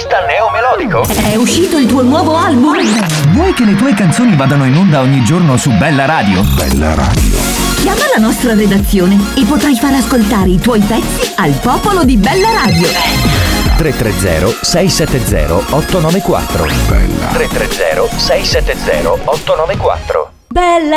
artista neomelodico? È uscito il tuo nuovo album? Vuoi che le tue canzoni vadano in onda ogni giorno su Bella Radio? Bella Radio. Chiama la nostra redazione e potrai far ascoltare i tuoi pezzi al popolo di Bella Radio. 330-670-894. Bella. 330-670-894. Bella